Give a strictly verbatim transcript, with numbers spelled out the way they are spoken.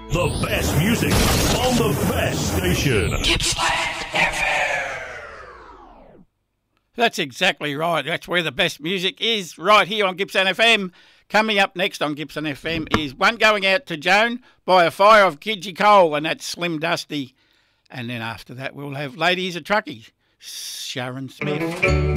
The best music on the best station. Gippsland F M. That's exactly right. That's where the best music is, right here on Gippsland F M. Coming up next on Gippsland F M is One Going Out to Joan by A Fire of Gidgee Cole, and that's Slim Dusty. And then after that we'll have Ladies a Truckie, Sharon Smith.